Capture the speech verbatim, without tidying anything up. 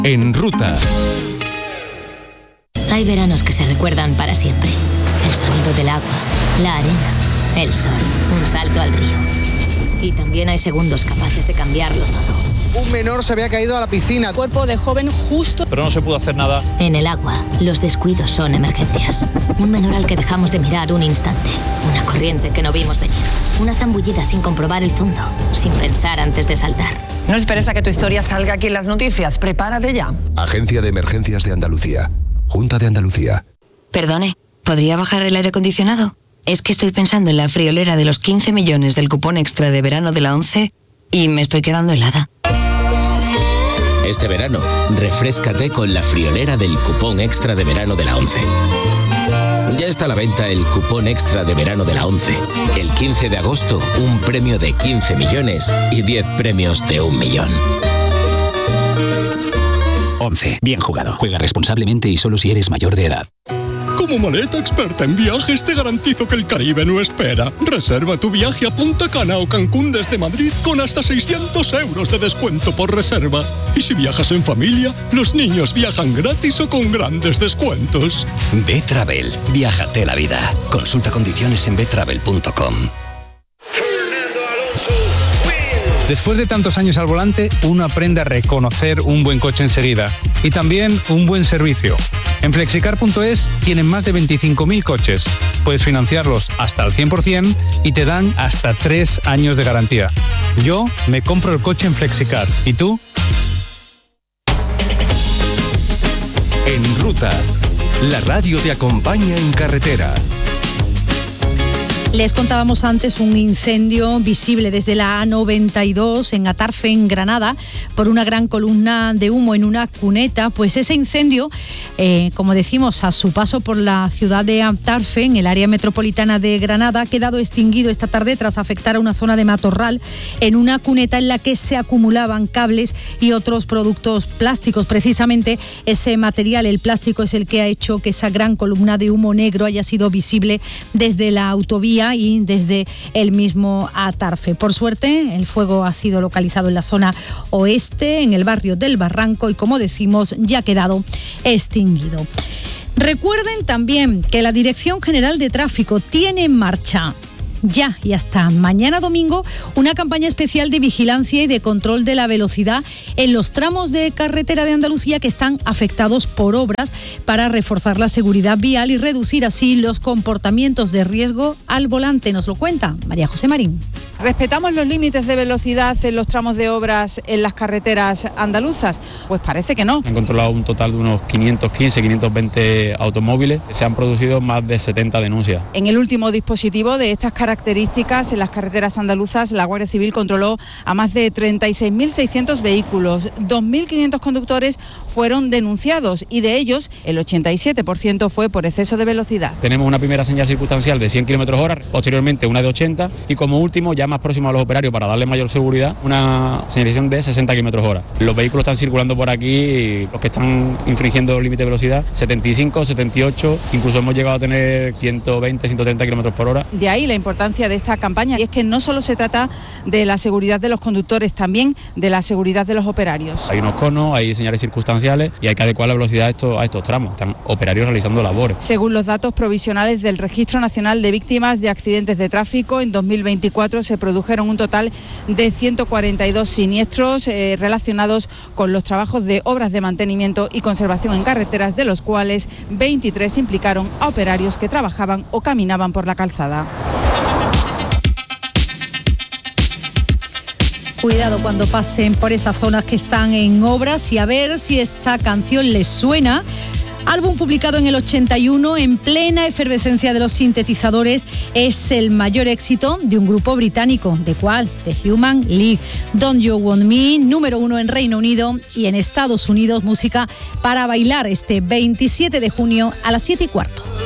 En Ruta. Hay veranos que se recuerdan para siempre. El sonido del agua, la arena, el sol, un salto al río. Y también hay segundos capaces de cambiarlo todo. Un menor se había caído a la piscina. Cuerpo de joven justo. Pero no se pudo hacer nada. En el agua, los descuidos son emergencias. Un menor al que dejamos de mirar un instante. Una corriente que no vimos venir. Una zambullida sin comprobar el fondo, sin pensar antes de saltar. No esperes a que tu historia salga aquí en las noticias. Prepárate ya. Agencia de Emergencias de Andalucía. Junta de Andalucía. Perdone, ¿podría bajar el aire acondicionado? Es que estoy pensando en la friolera de los quince millones del cupón extra de verano de la ONCE y me estoy quedando helada. Este verano, refréscate con la friolera del cupón extra de verano de la ONCE. Ya está a la venta el cupón extra de verano de la ONCE. El quince de agosto, un premio de quince millones y diez premios de un millón. ONCE. Bien jugado. Juega responsablemente y solo si eres mayor de edad. Como maleta experta en viajes te garantizo que el Caribe no espera. Reserva tu viaje a Punta Cana o Cancún desde Madrid con hasta seiscientos euros de descuento por reserva. Y si viajas en familia, los niños viajan gratis o con grandes descuentos. B-Travel. Viájate la vida. Consulta condiciones en b travel punto com. Después de tantos años al volante, uno aprende a reconocer un buen coche enseguida y también un buen servicio. En flexicar punto es tienen más de veinticinco mil coches. Puedes financiarlos hasta al cien por ciento y te dan hasta tres años de garantía. Yo me compro el coche en Flexicar. ¿Y tú? En Ruta. La radio te acompaña en carretera. Les contábamos antes un incendio visible desde la A noventa y dos en Atarfe, en Granada, por una gran columna de humo en una cuneta. Pues ese incendio, eh, como decimos, a su paso por la ciudad de Atarfe, en el área metropolitana de Granada, ha quedado extinguido esta tarde tras afectar a una zona de matorral en una cuneta en la que se acumulaban cables y otros productos plásticos. Precisamente ese material, el plástico, es el que ha hecho que esa gran columna de humo negro haya sido visible desde la autovía y desde el mismo Atarfe. Por suerte, el fuego ha sido localizado en la zona oeste, en el barrio del Barranco, y como decimos, ya ha quedado extinguido. Recuerden también que la Dirección General de Tráfico tiene en marcha ya y hasta mañana domingo una campaña especial de vigilancia y de control de la velocidad en los tramos de carretera de Andalucía que están afectados por obras, para reforzar la seguridad vial y reducir así los comportamientos de riesgo al volante. Nos lo cuenta María José Marín. ¿Respetamos los límites de velocidad en los tramos de obras en las carreteras andaluzas? Pues parece que no. Han controlado un total de unos quinientos quince, quinientos veinte automóviles. Se han producido más de setenta denuncias. En el último dispositivo de estas características en las carreteras andaluzas, la Guardia Civil controló a más de treinta y seis mil seiscientos vehículos. dos mil quinientos conductores fueron denunciados y de ellos el ochenta y siete por ciento fue por exceso de velocidad. Tenemos una primera señal circunstancial de cien kilómetros hora, posteriormente una de ochenta y como último, ya más próximo a los operarios para darle mayor seguridad, una señalización de sesenta kilómetros hora. Los vehículos están circulando por aquí, los que están infringiendo el límite de velocidad, setenta y cinco, setenta y ocho, incluso hemos llegado a tener ciento veinte, ciento treinta kilómetros por hora. De ahí la importancia de esta campaña, y es que no solo se trata de la seguridad de los conductores, también de la seguridad de los operarios. Hay unos conos, hay señales circunstanciales y hay que adecuar la velocidad a estos, a estos tramos. Están operarios realizando labores. Según los datos provisionales del Registro Nacional de Víctimas de Accidentes de Tráfico, en dos mil veinticuatro se produjeron un total de ciento cuarenta y dos siniestros eh, relacionados con los trabajos de obras de mantenimiento y conservación en carreteras, de los cuales veintitrés implicaron a operarios que trabajaban o caminaban por la calzada. Cuidado cuando pasen por esas zonas que están en obras y a ver si esta canción les suena. Álbum publicado en el ochenta y uno, en plena efervescencia de los sintetizadores, es el mayor éxito de un grupo británico. ¿De cuál? The Human League. Don't You Want Me, número uno en Reino Unido y en Estados Unidos. Música para bailar este veintisiete de junio a las siete y cuarto.